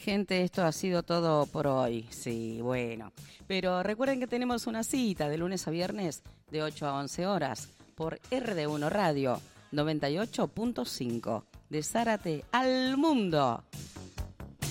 gente, esto ha sido todo por hoy. Sí, bueno. Pero recuerden que tenemos una cita de lunes a viernes de 8 a 11 horas por RD1 Radio 98.5. De Zárate al mundo.